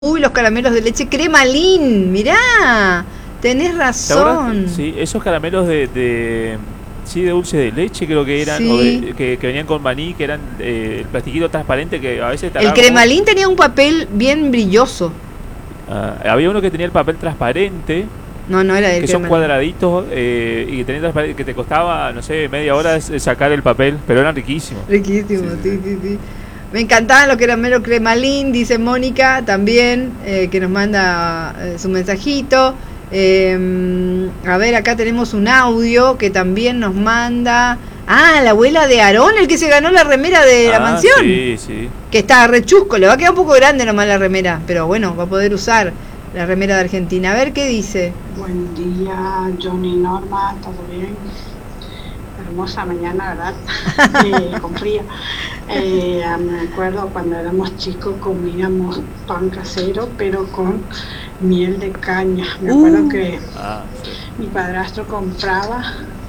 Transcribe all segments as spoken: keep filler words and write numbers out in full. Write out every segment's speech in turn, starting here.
Uy, los caramelos de leche Cremalín, mirá, tenés razón. Sí, esos caramelos de, de sí, de dulce de leche creo que eran, sí. o de, que, que venían con maní, que eran eh, el plastiquito transparente que a veces... El Cremalín tenía un papel bien brilloso. Ah, había uno que tenía el papel transparente. No, no era de que son cuadraditos eh, y que, tenía que te costaba, no sé, media hora sacar el papel, pero eran riquísimos. Riquísimos, sí, sí, sí. sí. Me encantaban los caramelos Cremalín, dice Mónica también, eh, que nos manda eh, su mensajito. Eh, a ver, acá tenemos un audio que también nos manda... Ah, la abuela de Aarón, el que se ganó la remera de ah, la mansión. Sí, sí. Que está rechusco, le va a quedar un poco grande nomás la remera, pero bueno, va a poder usar la remera de Argentina. A ver qué dice. Buen día, Johnny, Norma, ¿todo bien? Hermosa mañana, ¿verdad? eh, con frío. Eh, me acuerdo cuando éramos chicos comíamos pan casero, pero con miel de caña. Me acuerdo uh. que ah, sí. mi padrastro compraba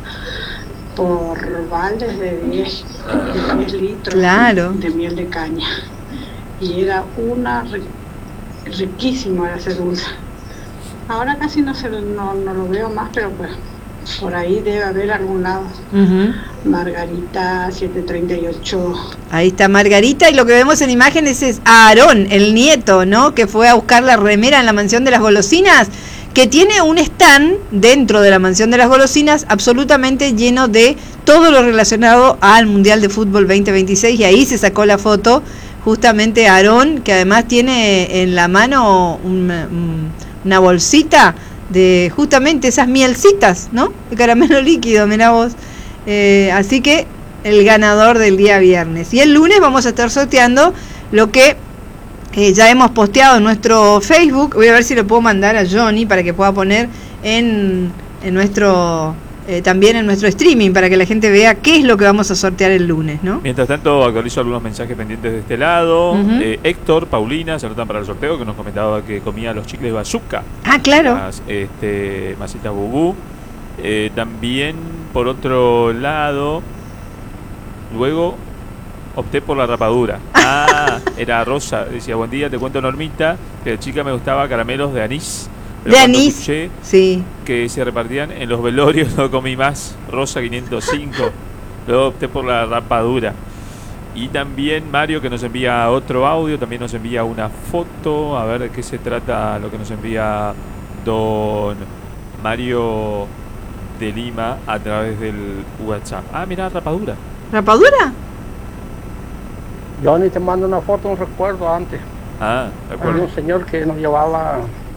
por baldes de diez litros claro. de miel de caña. Y era una ri riquísimo era ese dulce. Ahora casi no, se, no, no lo veo más, pero pues por ahí debe haber algún lado. Uh-huh. Margarita siete treinta y ocho. Ahí está Margarita, y lo que vemos en imágenes es a Aarón, el nieto, ¿no? Que fue a buscar la remera en la mansión de las golosinas, que tiene un stand dentro de la mansión de las golosinas absolutamente lleno de todo lo relacionado al Mundial de Fútbol veinte veintiséis, y ahí se sacó la foto justamente Aarón, que además tiene en la mano un, un, una bolsita de justamente esas mielcitas, ¿no? De caramelo líquido, mirá vos. Eh, así que el ganador del día viernes. Y el lunes vamos a estar sorteando lo que eh, ya hemos posteado en nuestro Facebook. Voy a ver si le puedo mandar a Johnny para que pueda poner en, en nuestro... Eh, también en nuestro streaming, para que la gente vea qué es lo que vamos a sortear el lunes, ¿no? Mientras tanto, actualizo algunos mensajes pendientes de este lado. Uh-huh. eh, Héctor, Paulina, se anotan para el sorteo, que nos comentaba que comía los chicles bazooka. Ah, claro. Las, este, masitas bubú. Eh, también, por otro lado, luego opté por la rapadura. Ah, era Rosa. Decía, buen día, te cuento, Normita, que de chica me gustaba caramelos de anís. Pero de anís, escuché sí. que se repartían en los velorios, no comí más. Rosa quinientos cinco. Luego opté por la rapadura. Y también Mario, que nos envía otro audio, también nos envía una foto. A ver de qué se trata lo que nos envía don Mario de Lima a través del WhatsApp. Ah, mira, rapadura. ¿Rapadura? Johnny, te mando una foto, un recuerdo antes. Ah, de acuerdo. Había un señor que nos llevaba...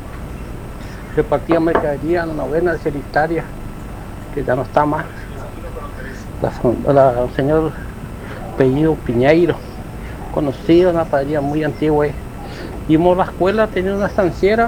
repartía mercadería en la novena sanitaria, que ya no está más. La, la, el señor apellido Piñeiro, conocido, una panadería muy antigua. Íbamos a la escuela, tenía una estanciera,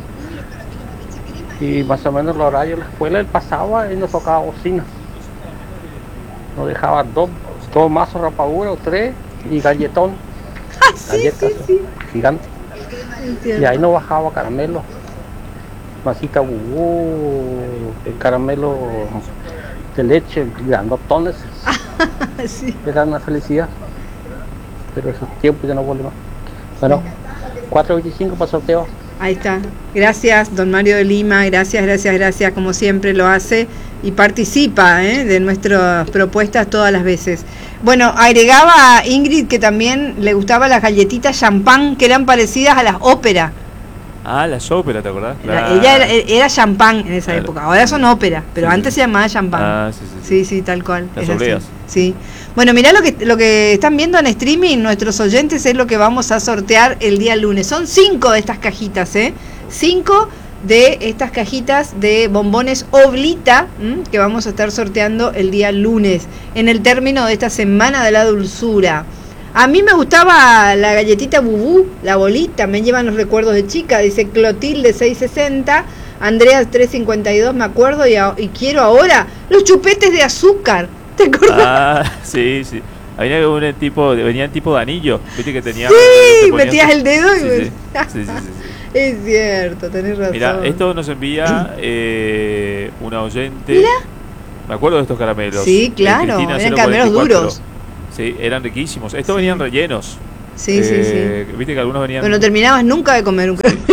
y más o menos el horario de la escuela, él pasaba y nos tocaba bocina. Nos dejaba dos, dos mazos de rapadura o tres, y galletón, ah, sí, galletas sí, sí. gigantes. Y ahí nos bajaba caramelo. Masita bubú, el caramelo de leche, grandotones. sí. Era una felicidad. Pero esos tiempos ya no vuelven más. Bueno, cuatro veinticinco para sorteo. Ahí está. Gracias, don Mario de Lima. Gracias, gracias, gracias. Como siempre lo hace y participa ¿eh? de nuestras propuestas todas las veces. Bueno, agregaba a Ingrid que también le gustaban las galletitas champán, que eran parecidas a las ópera. Ah, las óperas, ¿te acordás? Claro. Ella era, era champán en esa claro. época. Ahora son óperas, pero sí, antes sí. se llamaba champán. Ah, sí, sí, sí. Sí, sí, tal cual. Las obleas. Sí. Bueno, mirá lo que lo que están viendo en streaming nuestros oyentes es lo que vamos a sortear el día lunes. Son cinco de estas cajitas, ¿eh? Cinco de estas cajitas de bombones Oblita ¿m? que vamos a estar sorteando el día lunes en el término de esta semana de la dulzura. A mí me gustaba la galletita bubú, la bolita, me llevan los recuerdos de chica, dice Clotilde seiscientos sesenta, Andrea trescientos cincuenta y dos, me acuerdo, y, a, y quiero ahora los chupetes de azúcar, ¿te acordás? Ah, sí, sí. Venía un tipo, venían tipo de anillo, viste que tenía... Sí, metías el dedo y... Sí, me... sí, sí, sí, sí, sí. Es cierto, tenés razón. Mira, esto nos envía eh, una oyente... ¿Mira? Me acuerdo de estos caramelos. Sí, claro, eran caramelos duros. Sí, eran riquísimos. Estos sí. venían rellenos. Sí, eh, sí, sí. Viste que algunos venían... Pero no terminabas nunca de comer un caramelo.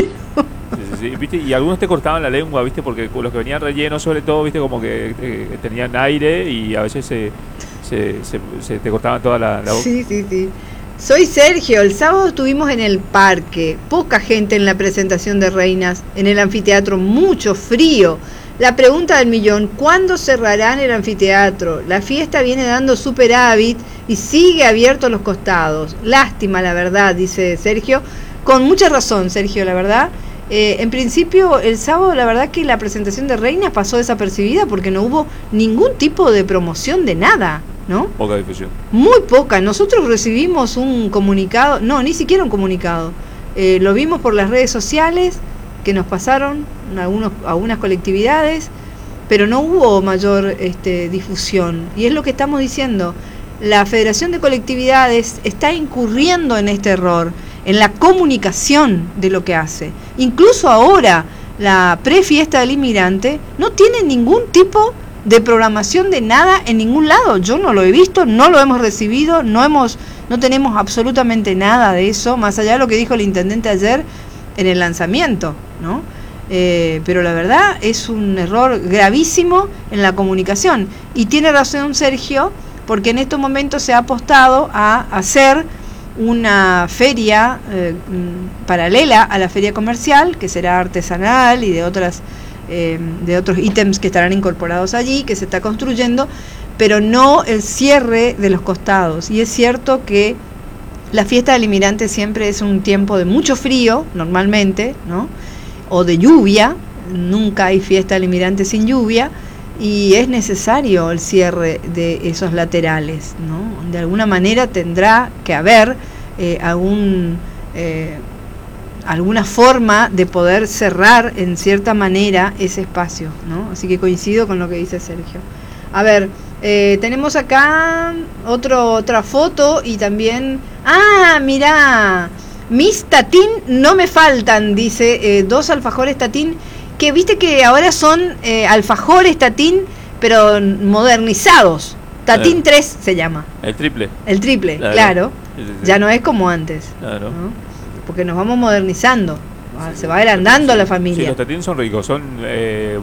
Sí, sí, sí, ¿viste? Y algunos te cortaban la lengua, ¿viste? Porque los que venían rellenos, sobre todo, ¿viste? Como que eh, tenían aire y a veces se, se, se, se te cortaban toda la, la boca. Sí, sí, sí. Soy Sergio, el sábado estuvimos en el parque, poca gente en la presentación de Reinas, en el anfiteatro, mucho frío. La pregunta del millón, ¿cuándo cerrarán el anfiteatro? La fiesta viene dando superávit y sigue abierto a los costados. Lástima, la verdad, dice Sergio. Con mucha razón, Sergio, la verdad. Eh, en principio, el sábado, la verdad que la presentación de Reinas pasó desapercibida porque no hubo ningún tipo de promoción de nada, ¿no? Poca difusión. Muy poca. Nosotros recibimos un comunicado, no, ni siquiera un comunicado. Eh, lo vimos por las redes sociales que nos pasaron algunos, algunas colectividades, pero no hubo mayor este, difusión. Y es lo que estamos diciendo. La Federación de Colectividades está incurriendo en este error, en la comunicación de lo que hace. Incluso ahora, la prefiesta del inmigrante no tiene ningún tipo de programación de nada en ningún lado. Yo no lo he visto, no lo hemos recibido, no hemos, no tenemos absolutamente nada de eso, más allá de lo que dijo el intendente ayer en el lanzamiento, ¿no? Eh, pero la verdad es un error gravísimo en la comunicación. Y tiene razón Sergio, porque en estos momentos se ha apostado a hacer una feria eh, paralela a la feria comercial, que será artesanal y de otras eh, de otros ítems que estarán incorporados allí, que se está construyendo, pero no el cierre de los costados. Y es cierto que la fiesta del inmigrante siempre es un tiempo de mucho frío, normalmente, ¿no? O de lluvia, nunca hay fiesta del inmigrante sin lluvia, y es necesario el cierre de esos laterales, ¿no? De alguna manera tendrá que haber eh, algún, eh, alguna forma de poder cerrar en cierta manera ese espacio, ¿no? Así que coincido con lo que dice Sergio. A ver, eh, tenemos acá otro, otra foto y también... ¡Ah, mirá! Mis tatín no me faltan, dice, eh, dos alfajores tatín, que viste que ahora son eh, alfajores tatín, pero modernizados. Tatín eh, tres se llama. El triple. El triple, claro. claro. Sí, sí, sí. Ya no es como antes. Claro. ¿No? Porque nos vamos modernizando. Sí, se va agrandando sí, la familia. Sí, los tatín son ricos, son eh,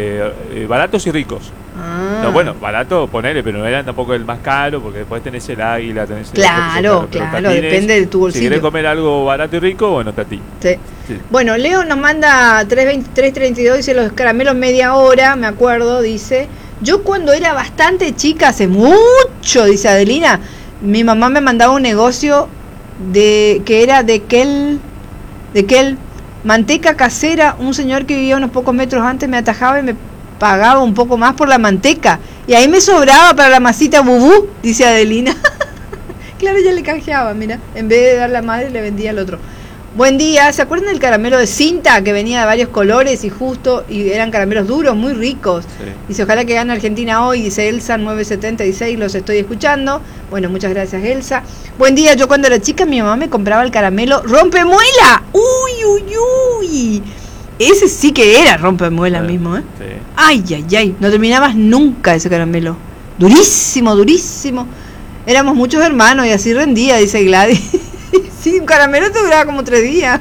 eh, baratos y ricos. Ah. No, bueno, barato, ponele, pero no eran tampoco el más caro, porque después tenés el águila, tenés claro, el claro, claro, depende de tu bolsillo. Si querés comer algo barato y rico, bueno, tatín. Sí. Sí. Bueno, Leo nos manda tres veintitrés treinta y dos, dice los caramelos media hora, me acuerdo, dice. Yo cuando era bastante chica, hace mucho, dice Adelina, mi mamá me mandaba un negocio de que era de quel, de quel manteca casera. Un señor que vivía unos pocos metros antes me atajaba y me pagaba un poco más por la manteca y ahí me sobraba para la masita bubú, dice Adelina. Claro, ella le canjeaba, mira, en vez de dar la madre le vendía al otro. Buen día, ¿se acuerdan del caramelo de cinta que venía de varios colores y justo y eran caramelos duros, muy ricos? Sí. Dice, ojalá que gane Argentina hoy, dice Elsa nueve setenta y seis, los estoy escuchando. Bueno, muchas gracias Elsa. Buen día, yo cuando era chica mi mamá me compraba el caramelo rompemuela. Uy, uy, uy. Ese sí que era rompemuela, sí, mismo, ¿eh? Sí. Ay, ay, ay, no terminabas nunca ese caramelo. Durísimo, durísimo. Éramos muchos hermanos y así rendía, dice Gladys. Sí, un caramelo te duraba como tres días.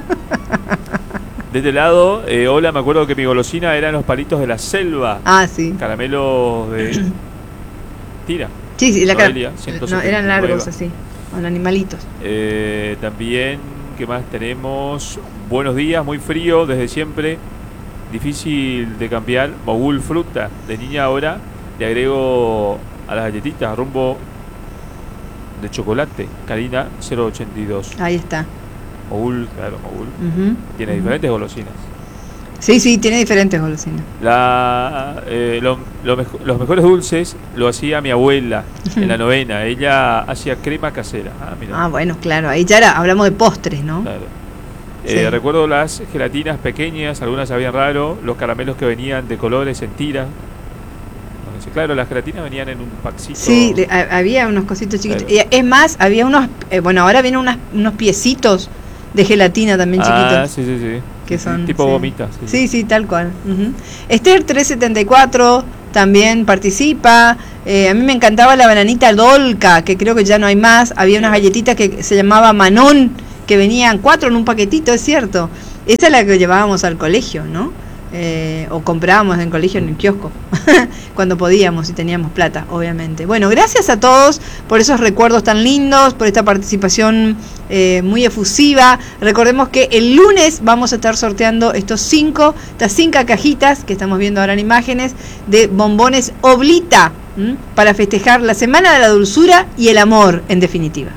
De este lado, eh, hola, me acuerdo que mi golosina eran los palitos de la selva. Ah, sí. Caramelos de tira. Sí, sí, la Noelia, no, eran largos así, con animalitos. Eh, también, ¿qué más tenemos? Buenos días, muy frío desde siempre. Difícil de cambiar. Mogul fruta. De niña ahora le agrego a las galletitas rumbo de chocolate. Karina cero ochenta y dos. Ahí está. Mogul, claro, Mogul. Uh-huh. Tiene uh-huh. diferentes golosinas. Sí, sí, tiene diferentes golosinas. La, eh, lo, lo mejo, los mejores dulces lo hacía mi abuela en la novena. Ella hacía crema casera. Ah, mira. Ah, bueno, claro. Ahí ya era, hablamos de postres, ¿no? Claro. Eh, sí. Recuerdo las gelatinas pequeñas, algunas sabían raro, los caramelos que venían de colores en tiras. Claro, las gelatinas venían en un packcito. Sí, le, a, había unos cositos chiquitos. Claro. Es más, había unos, eh, bueno, ahora vienen unas, unos piecitos de gelatina también ah, chiquitos. Ah, sí, sí, sí. Que son, tipo sí. gomitas. Sí, sí, sí, sí, tal cual. Uh-huh. Esther trescientos setenta y cuatro también participa. Eh, a mí me encantaba la bananita Dolca, que creo que ya no hay más. Había unas galletitas que se llamaba Manón, que venían cuatro en un paquetito, es cierto. Esa es la que llevábamos al colegio, ¿no? Eh, o comprábamos en el colegio en el kiosco, cuando podíamos y teníamos plata, obviamente. Bueno, gracias a todos por esos recuerdos tan lindos, por esta participación eh, muy efusiva. Recordemos que el lunes vamos a estar sorteando estos cinco, estas cinco cajitas que estamos viendo ahora en imágenes, de bombones Oblita, ¿m? Para festejar la Semana de la Dulzura y el Amor, en definitiva.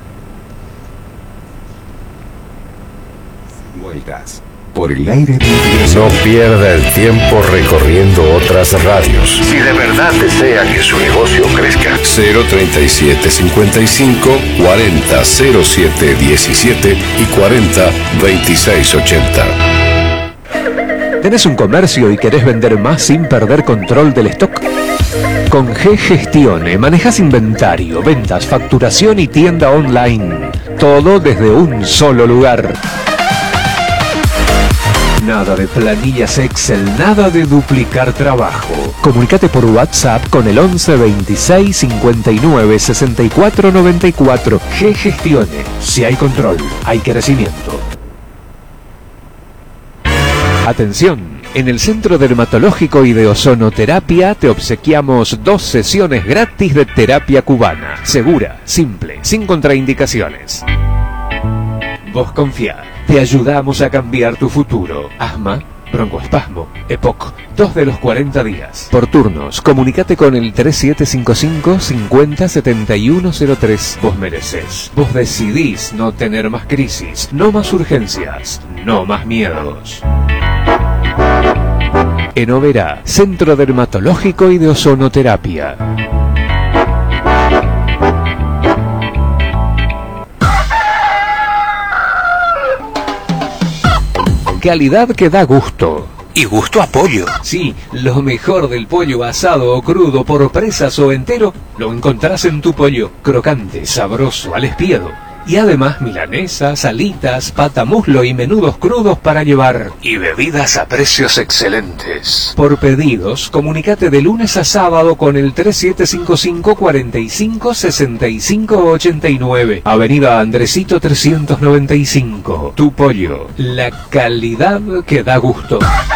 Vueltas por el aire de... No pierda el tiempo recorriendo otras radios. Si de verdad desea que su negocio crezca. cero treinta y siete cincuenta y cinco cuarenta cero siete diecisiete y cuarenta veintiséis ochenta. ¿Tenés un comercio y querés vender más sin perder control del stock? Con G-Gestione manejas inventario, ventas, facturación y tienda online. Todo desde un solo lugar. Nada de planillas Excel, nada de duplicar trabajo. Comunicate por WhatsApp con el once veintiséis cincuenta y nueve sesenta y cuatro noventa y cuatro. G-Gestione. Si hay control, hay crecimiento. Atención. En el Centro Dermatológico y de Ozonoterapia te obsequiamos dos sesiones gratis de terapia cubana. Segura, simple, sin contraindicaciones. Vos confía. Te ayudamos a cambiar tu futuro. Asma, broncoespasmo, E P O C, dos de los cuarenta días. Por turnos, comunicate con el tres siete cinco cinco cincuenta setenta y uno cero tres. Vos mereces. Vos decidís no tener más crisis, no más urgencias, no más miedos. En Oberá, Centro Dermatológico y de Ozonoterapia. Calidad que da gusto. Y gusto a pollo. Sí, lo mejor del pollo asado o crudo por presas o entero lo encontrás en Tu Pollo. Crocante, sabroso, al espiedo. Y además milanesas, alitas, patamuslo y menudos crudos para llevar. Y bebidas a precios excelentes. Por pedidos, comunicate de lunes a sábado con el tres siete cinco cinco cuarenta y cinco sesenta y cinco ochenta y nueve. Avenida Andresito trescientos noventa y cinco. Tu Pollo, la calidad que da gusto.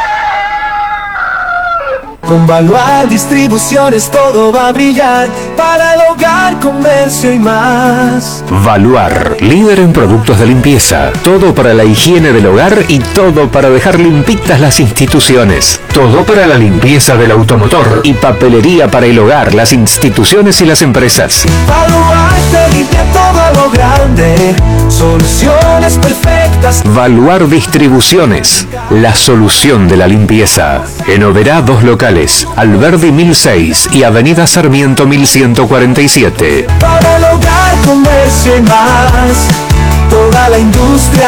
Con Valuar Distribuciones todo va a brillar para el hogar, comercio y más. Valuar, líder en productos de limpieza. Todo para la higiene del hogar y todo para dejar limpitas las instituciones. Todo para la limpieza del automotor y papelería para el hogar, las instituciones y las empresas. Valuar te limpia todo lo grande. Soluciones perfectas. Valuar Distribuciones, la solución de la limpieza. En Oberá, dos locales. Alberdi mil seis y Avenida Sarmiento mil ciento cuarenta y siete. Para el hogar, comercio y más, toda la industria.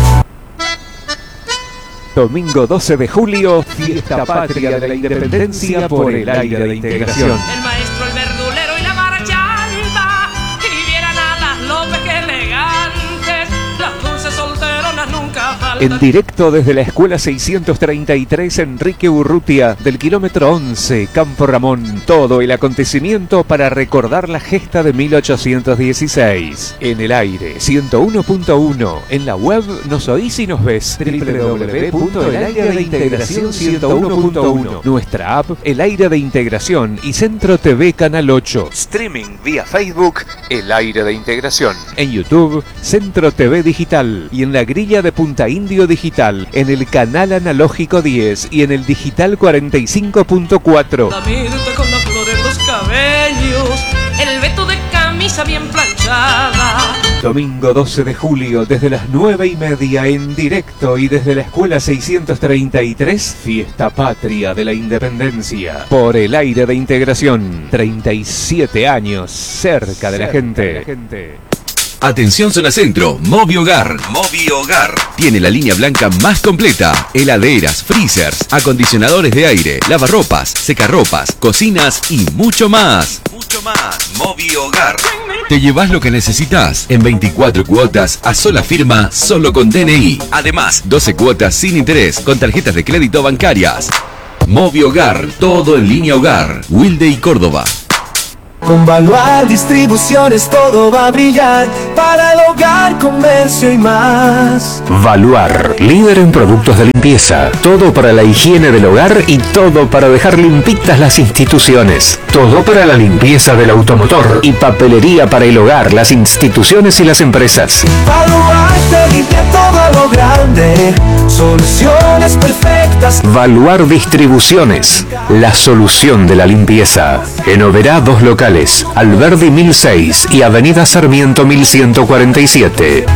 Domingo doce de julio, fiesta patria de la independencia por el aire de integración. El maestro, el verdulero y la marchanta, y vieran a las López que elegantes, las dulces solteronas nunca faltan. En directo desde la Escuela seiscientos treinta y tres Enrique Urrutia, del kilómetro once, Campo Ramón, todo el acontecimiento para recordar la gesta de mil ochocientos dieciséis. En el aire, ciento uno punto uno, en la web nos oís y nos ves, doble u doble u doble u punto el aire de integración ciento uno punto uno, nuestra app El Aire de Integración y Centro T V Canal ocho. Streaming vía Facebook, El Aire de Integración. En YouTube, Centro T V Digital y en la grilla de Punta Indio Digital, en el canal analógico diez y en el digital cuarenta y cinco punto cuatro. La mirta con la flor en los cabellos, el veto de camisa bien planchada. Domingo doce de julio, desde las nueve y media en directo y desde la Escuela seiscientos treinta y tres, fiesta patria de la independencia. Por el aire de integración, treinta y siete años cerca de la gente. Atención Zona Centro, Movi Hogar. Movi Hogar tiene la línea blanca más completa. Heladeras, freezers, acondicionadores de aire, lavarropas, secarropas, cocinas y mucho más. Mucho más. Movi Hogar. Te llevas lo que necesitas en veinticuatro cuotas a sola firma, solo con D N I. Además, doce cuotas sin interés con tarjetas de crédito bancarias. Movi Hogar, todo en línea hogar. Wilde y Córdoba. Con Valuar Distribuciones todo va a brillar para el hogar, comercio y más. Valuar, líder en productos de limpieza. Todo para la higiene del hogar y todo para dejar limpitas las instituciones. Todo para la limpieza del automotor y papelería para el hogar, las instituciones y las empresas. Valuar te limpia todo a lo grande. Soluciones perfectas. Valuar Distribuciones, la solución de la limpieza. En Oberá, dos locales, Alberdi mil seis y Avenida Sarmiento mil ciento cuarenta y siete.